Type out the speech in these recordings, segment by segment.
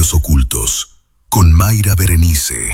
Misterios Ocultos, con Mayra Berenice.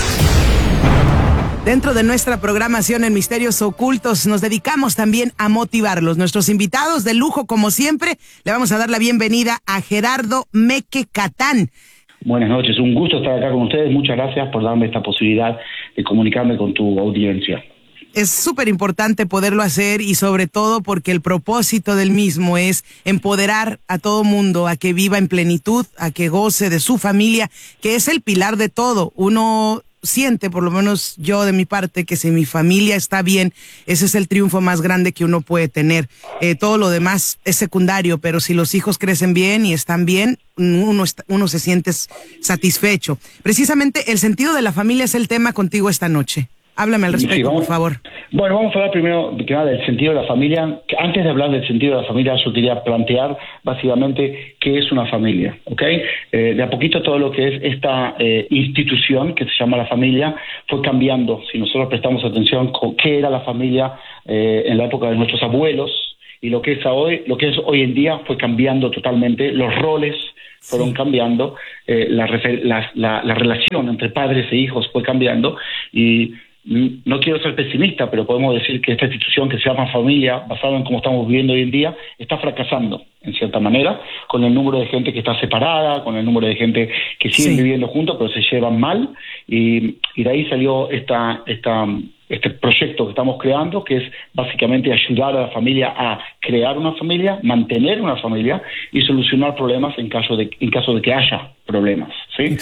Dentro de nuestra programación en Misterios Ocultos nos dedicamos también a motivarlos. Nuestros invitados de lujo, como siempre, le vamos a dar la bienvenida a Gerardo Meque Catán. Buenas noches, un gusto estar acá con ustedes. Muchas gracias por darme esta posibilidad de comunicarme con tu audiencia. Es súper importante poderlo hacer y sobre todo porque el propósito del mismo es empoderar a todo mundo a que viva en plenitud, a que goce de su familia, que es el pilar de todo. Uno siente, por lo menos yo de mi parte, que si mi familia está bien, ese es el triunfo más grande que uno puede tener. Todo lo demás es secundario, pero si los hijos crecen bien y están bien, uno se siente satisfecho. Precisamente el sentido de la familia es el tema contigo esta noche. Háblame al respecto, por favor. Bueno, vamos a hablar primero que nada del sentido de la familia. Antes de hablar del sentido de la familia, yo quería plantear básicamente qué es una familia, ¿ok? De a poquito todo lo que es esta institución que se llama la familia fue cambiando. Si nosotros prestamos atención con qué era la familia en la época de nuestros abuelos y lo que es hoy en día fue cambiando totalmente. Los roles fueron cambiando, la relación entre padres e hijos fue cambiando y no quiero ser pesimista, pero podemos decir que esta institución que se llama familia, basada en cómo estamos viviendo hoy en día, está fracasando, en cierta manera, con el número de gente que está separada, con el número de gente que siguen viviendo juntos, pero se llevan mal, y de ahí salió este proyecto que estamos creando, que es básicamente ayudar a la familia a crear una familia, mantener una familia y solucionar problemas en caso de que haya problemas, ¿sí?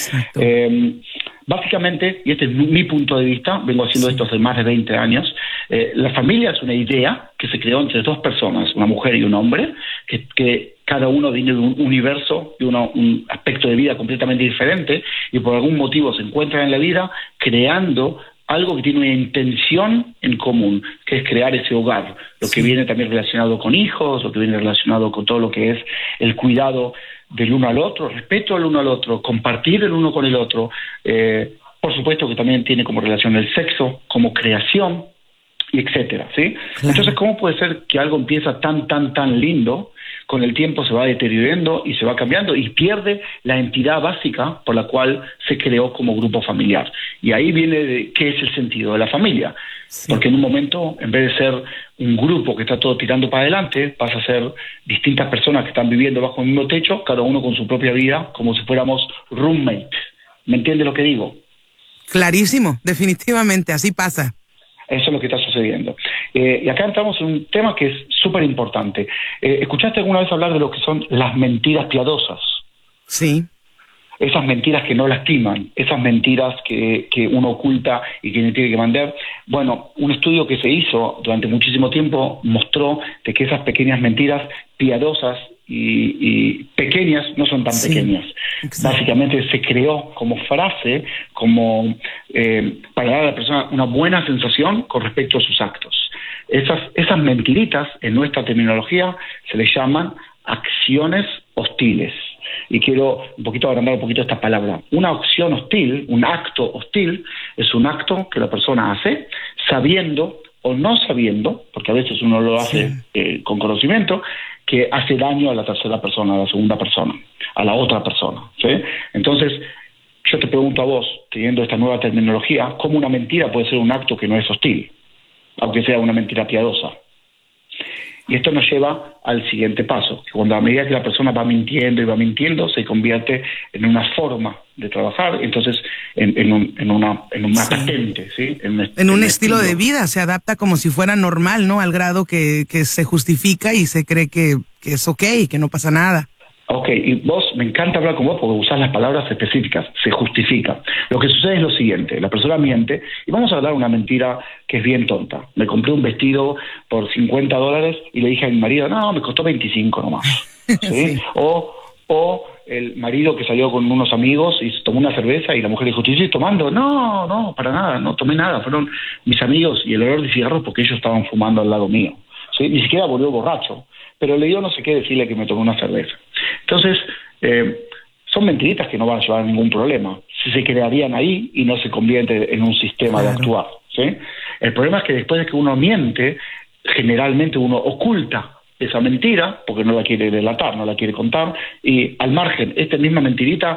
Básicamente, y este es mi punto de vista, vengo haciendo esto hace más de 20 años, la familia es una idea que se creó entre dos personas, una mujer y un hombre, que cada uno viene de un universo, de un aspecto de vida completamente diferente, y por algún motivo se encuentran en la vida creando algo que tiene una intención en común, que es crear ese hogar, lo que viene también relacionado con hijos, lo que viene relacionado con todo lo que es el cuidado del uno al otro, respeto al uno al otro, compartir el uno con el otro, por supuesto que también tiene como relación el sexo, como creación, y etcétera, ¿sí? Claro. Entonces, ¿cómo puede ser que algo empieza tan lindo, con el tiempo se va deteriorando y se va cambiando y pierde la entidad básica por la cual se creó como grupo familiar? Y ahí viene de qué es el sentido de la familia. Sí. Porque en un momento, en vez de ser un grupo que está todo tirando para adelante, pasa a ser distintas personas que están viviendo bajo el mismo techo, cada uno con su propia vida, como si fuéramos roommates. ¿Me entiende lo que digo? Clarísimo, definitivamente, así pasa. Eso es lo que está sucediendo. Y acá entramos en un tema que es súper importante. ¿Escuchaste alguna vez hablar de lo que son las mentiras piadosas? Sí. Esas mentiras que no lastiman, esas mentiras que uno oculta y que no tiene que mandar. Bueno, un estudio que se hizo durante muchísimo tiempo mostró de que esas pequeñas mentiras piadosas y pequeñas no son tan pequeñas. Exacto. Básicamente se creó como frase, como para dar a la persona una buena sensación con respecto a sus actos. Esas mentiritas, en nuestra terminología, se les llaman acciones hostiles. Y quiero agrandar un poquito esta palabra. Una acción hostil, un acto hostil, es un acto que la persona hace sabiendo o no sabiendo, porque a veces uno lo hace con conocimiento, que hace daño a la tercera persona, a la segunda persona, a la otra persona, ¿sí? Entonces, yo te pregunto a vos, teniendo esta nueva terminología, ¿cómo una mentira puede ser un acto que no es hostil, aunque sea una mentira piadosa? Y esto nos lleva al siguiente paso, que cuando a medida que la persona va mintiendo, se convierte en una forma de trabajar, entonces en una patente, ¿sí? En un estilo de vida, se adapta como si fuera normal, ¿no? Al grado que se justifica y se cree que es okay, que no pasa nada. Ok, y vos, me encanta hablar con vos porque usás las palabras específicas, se justifica. Lo que sucede es lo siguiente, la persona miente, y vamos a hablar una mentira que es bien tonta. Me compré un vestido por $50 y le dije a mi marido, no, me costó 25 nomás. ¿Sí? Sí. O el marido que salió con unos amigos y tomó una cerveza y la mujer le dijo, ¿te sigues tomando? No, para nada, no tomé nada, fueron mis amigos y el olor de cigarros porque ellos estaban fumando al lado mío. ¿Sí? Ni siquiera volvió borracho, pero le dio no sé qué decirle que me tomé una cerveza. Entonces, son mentiritas que no van a llevar a ningún problema si se crearían ahí y no se convierte en un sistema de actuar, ¿sí? El problema es que después de que uno miente, generalmente uno oculta esa mentira porque no la quiere delatar, no la quiere contar, y al margen, esta misma mentirita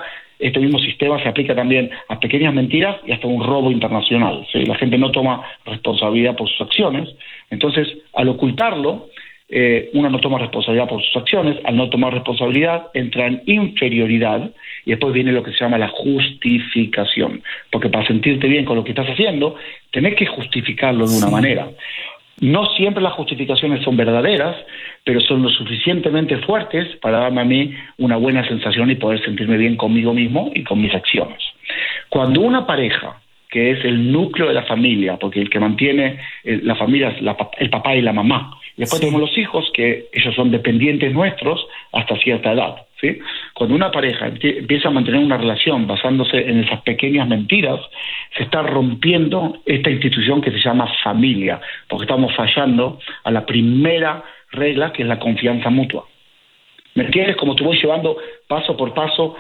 este mismo sistema se aplica también a pequeñas mentiras y hasta un robo internacional, ¿sí? La gente no toma responsabilidad por sus acciones, entonces al ocultarlo, uno no toma responsabilidad por sus acciones, al no tomar responsabilidad entra en inferioridad y después viene lo que se llama la justificación, porque para sentirte bien con lo que estás haciendo, tenés que justificarlo de una manera. No siempre las justificaciones son verdaderas, pero son lo suficientemente fuertes para darme a mí una buena sensación y poder sentirme bien conmigo mismo y con mis acciones. Cuando una pareja, que es el núcleo de la familia, porque el que mantiene la familia es el papá y la mamá, y después tenemos los hijos, que ellos son dependientes nuestros hasta cierta edad, ¿sí? Cuando una pareja empieza a mantener una relación basándose en esas pequeñas mentiras, se está rompiendo esta institución que se llama familia, porque estamos fallando a la primera regla, que es la confianza mutua. ¿Me entiendes? Como te voy llevando paso por paso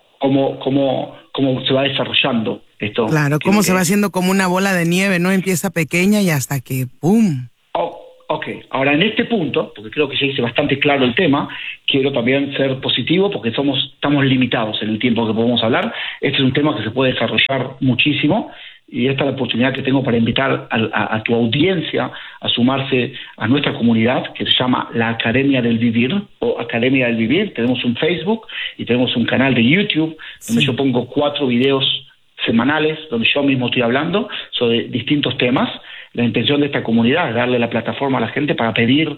cómo se va desarrollando esto. Claro, cómo se va haciendo como una bola de nieve, ¿no? Empieza pequeña y hasta que ¡pum! Ok, ahora en este punto, porque creo que ya hice bastante claro el tema, quiero también ser positivo porque estamos limitados en el tiempo que podemos hablar. Este es un tema que se puede desarrollar muchísimo y esta es la oportunidad que tengo para invitar a tu audiencia a sumarse a nuestra comunidad que se llama la Academia del Vivir o Academia del Vivir. Tenemos un Facebook y tenemos un canal de YouTube donde yo pongo 4 videos semanales donde yo mismo estoy hablando sobre distintos temas. La intención de esta comunidad es darle la plataforma a la gente para pedir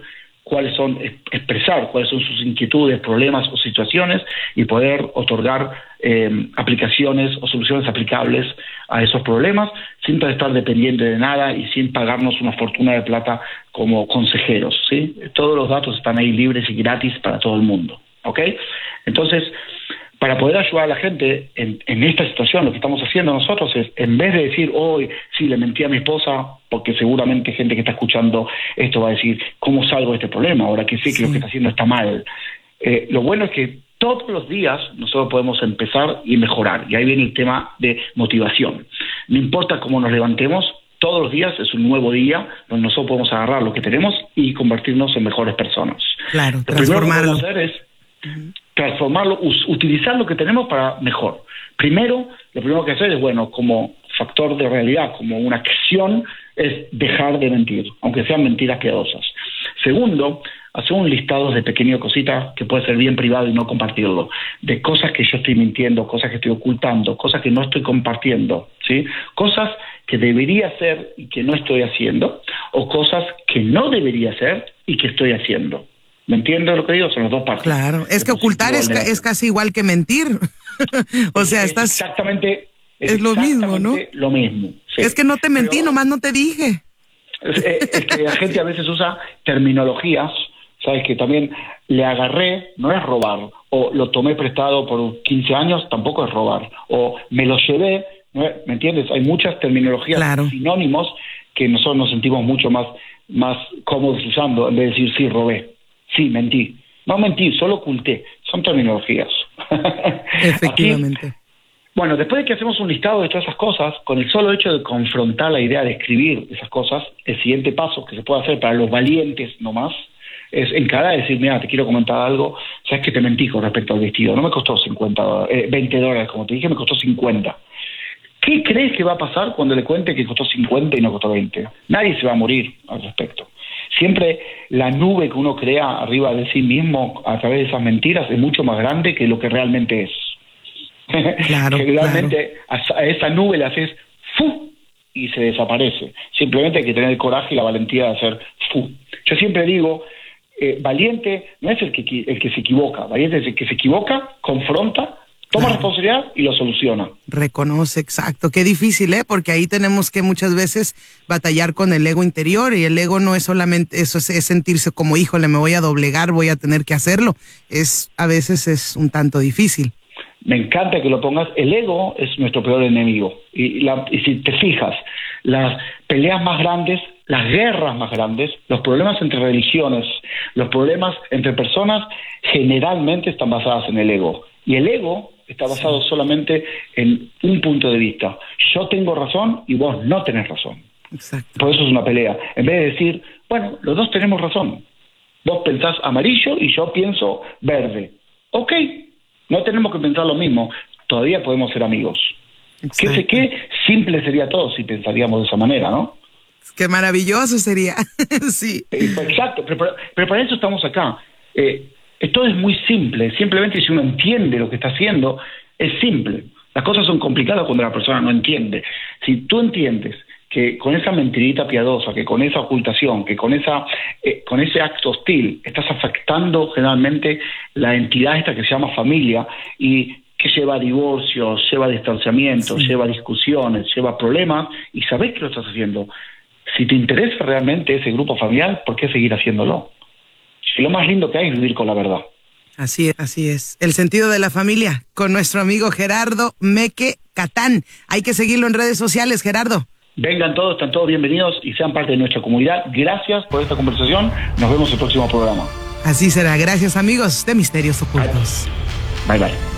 expresar cuáles son sus inquietudes, problemas o situaciones y poder otorgar aplicaciones o soluciones aplicables a esos problemas sin estar dependiente de nada y sin pagarnos una fortuna de plata como consejeros, ¿sí? Todos los datos están ahí libres y gratis para todo el mundo, ¿ok? Entonces, para poder ayudar a la gente en esta situación, lo que estamos haciendo nosotros es, en vez de decir, hoy sí le mentí a mi esposa, porque seguramente gente que está escuchando esto va a decir, ¿cómo salgo de este problema? Ahora que sé que lo que está haciendo está mal. Lo bueno es que todos los días nosotros podemos empezar y mejorar. Y ahí viene el tema de motivación. No importa cómo nos levantemos, todos los días es un nuevo día donde nosotros podemos agarrar lo que tenemos y convertirnos en mejores personas. Claro, lo primero que podemos hacer es transformarlo, utilizar lo que tenemos para mejor. Primero, lo primero que hacer es, como factor de realidad, como una acción, es dejar de mentir, aunque sean mentiras piadosas. Segundo, hacer un listado de pequeñas cositas que puede ser bien privado y no compartirlo, de cosas que yo estoy mintiendo, cosas que estoy ocultando, cosas que no estoy compartiendo, ¿sí? Cosas que debería hacer y que no estoy haciendo, o cosas que no debería hacer y que estoy haciendo. ¿Me entiendes lo que digo? Son las dos partes. Claro, es que ocultar es casi igual que mentir. O sea, estás... Exactamente. Es lo mismo, ¿no? Lo mismo. Sí. Es que no te mentí, nomás no te dije. Es que la gente a veces usa terminologías, ¿sabes? Que también le agarré, no es robar, o lo tomé prestado por 15 años, tampoco es robar, o me lo llevé, ¿no? ¿Me entiendes? Hay muchas terminologías sinónimos que nosotros nos sentimos mucho más cómodos usando, en vez de decir sí, robé. Sí, mentí. No mentí, solo oculté. Son terminologías. Efectivamente. Aquí, después de que hacemos un listado de todas esas cosas, con el solo hecho de confrontar la idea de escribir esas cosas, el siguiente paso que se puede hacer para los valientes nomás, es encarar y decir, mira, te quiero comentar algo, sabes que te mentí con respecto al vestido, no me costó $20, como te dije, me costó 50. ¿Qué crees que va a pasar cuando le cuente que costó 50 y no costó 20? Nadie se va a morir al respecto. Siempre la nube que uno crea arriba de sí mismo a través de esas mentiras es mucho más grande que lo que realmente es. Claro, realmente a esa nube le haces ¡fu! Y se desaparece. Simplemente hay que tener el coraje y la valentía de hacer ¡fu! Yo siempre digo, valiente no es el que se equivoca, valiente es el que se equivoca, confronta, toma responsabilidad y lo soluciona. Reconoce, exacto. Qué difícil, porque ahí tenemos que muchas veces batallar con el ego interior y el ego no es solamente eso, es sentirse como, híjole, me voy a doblegar, voy a tener que hacerlo. A veces es un tanto difícil. Me encanta que lo pongas. El ego es nuestro peor enemigo. Y si te fijas, las peleas más grandes, las guerras más grandes, los problemas entre religiones, los problemas entre personas, generalmente están basadas en el ego. Y el ego está basado solamente en un punto de vista. Yo tengo razón y vos no tenés razón. Exacto. Por eso es una pelea. En vez de decir, los dos tenemos razón. Vos pensás amarillo y yo pienso verde. Ok, no tenemos que pensar lo mismo. todavía podemos ser amigos. Exacto. Qué simple sería todo si pensaríamos de esa manera, ¿no? Qué maravilloso sería. Sí. Exacto, pero para eso estamos acá. Esto es muy simple, simplemente si uno entiende lo que está haciendo, es simple. Las cosas son complicadas cuando la persona no entiende. Si tú entiendes que con esa mentirita piadosa, que con esa ocultación, que con ese acto hostil, estás afectando generalmente la entidad esta que se llama familia y que lleva a divorcios, lleva a distanciamientos, lleva a discusiones, lleva a problemas, y sabés que lo estás haciendo. Si te interesa realmente ese grupo familiar, ¿por qué seguir haciéndolo? Si lo más lindo que hay es vivir con la verdad. Así es, así es. El sentido de la familia con nuestro amigo Gerardo Meque Catán. Hay que seguirlo en redes sociales, Gerardo. Vengan todos, están todos bienvenidos y sean parte de nuestra comunidad. Gracias por esta conversación. Nos vemos en el próximo programa. Así será. Gracias, amigos de Misterios Ocultos. Bye, bye.